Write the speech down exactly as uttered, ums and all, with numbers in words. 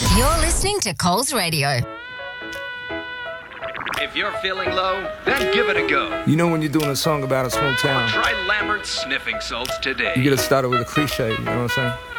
You're listening to Coles Radio. If you're feeling low, then give it a go. You know when you're doing a song about a small town, Try Lambert's sniffing salts today. you gotta start it with a cliche, you know what I'm saying?